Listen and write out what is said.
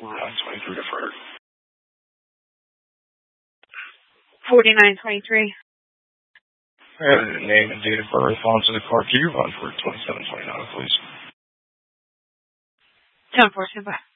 4923 deferred. 4923. Name and date of birth on to the card. Can you run for 2729, please? 10-4, stand by.